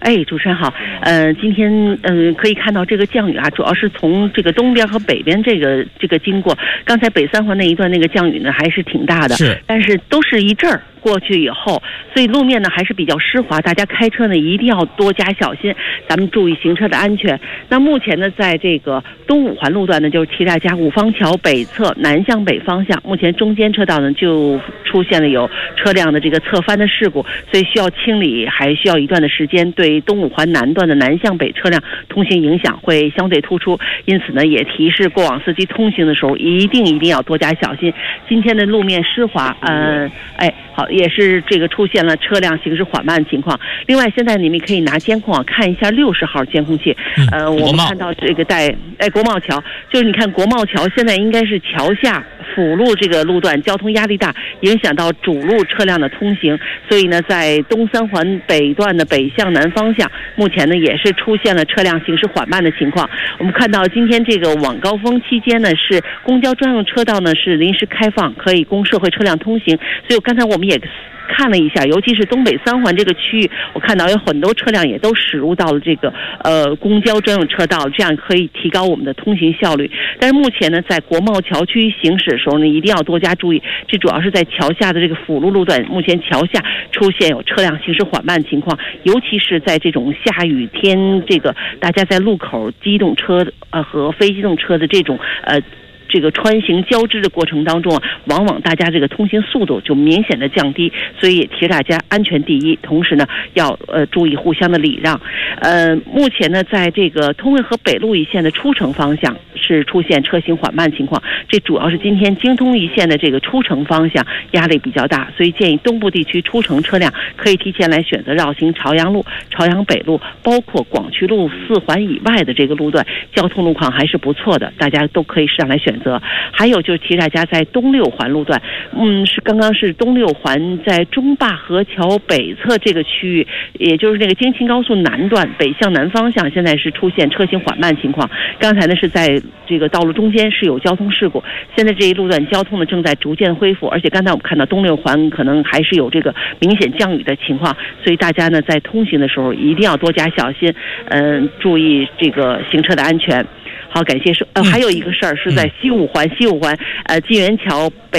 主持人好，今天可以看到这个降雨啊，主要是从这个东边和北边这个经过。刚才北三环那一段那个降雨呢，还是挺大的，但是都是一阵儿过去以后，所以路面呢还是比较湿滑，大家开车呢一定要多加小心，咱们注意行车的安全。那目前呢，在这个东五环路段呢，就是提大家五方桥北侧南向北方向，目前中间车道呢就出现了有车辆的这个侧翻的事故，所以需要清理，还需要一段的时间，对东五环南段的南向北车辆通行影响会相对突出，因此呢，也提示过往司机通行的时候一定要多加小心。今天的路面湿滑，好，也是这个出现了车辆行驶缓慢情况。另外，现在你们可以拿监控看一下60号监控器，我们看到这个国贸桥，就是你看国贸桥现在应该是桥下辅路这个路段交通压力大，影响到主路车辆的通行，所以呢，在东三环北段的北向南方向，目前呢也是出现了车辆行驶缓慢的情况。我们看到今天这个晚高峰期间呢，是公交专用车道呢是临时开放，可以供社会车辆通行，所以刚才我们也看了一下，尤其是东北三环这个区域，我看到有很多车辆也都驶入到了这个公交专用车道，这样可以提高我们的通行效率。但是目前呢，在国贸桥区行驶的时候呢，一定要多加注意，这主要是在桥下的这个辅路路段，目前桥下出现有车辆行驶缓慢情况，尤其是在这种下雨天，这个大家在路口机动车和非机动车的这种这个穿行交织的过程当中，往往大家这个通行速度就明显的降低，所以也提大家安全第一，同时呢要注意互相的礼让。目前呢，在这个通惠河北路一线的出城方向是出现车行缓慢情况，这主要是今天京通一线的这个出城方向压力比较大，所以建议东部地区出城车辆可以提前来选择绕行朝阳路、朝阳北路，包括广渠路4环以外的这个路段，交通路况还是不错的，大家都可以适当来选择。还有就是提大家在东6环路段，刚刚是东6环在中坝河桥北侧这个区域，也就是那个京秦高速南段北向南方向，现在是出现车行缓慢情况。刚才呢是在这个道路中间是有交通事故，现在这一路段交通呢正在逐渐恢复，而且刚才我们看到东6环可能还是有这个明显降雨的情况，所以大家呢在通行的时候一定要多加小心，注意这个行车的安全。好，感谢还有一个事儿是在西五环，金源桥北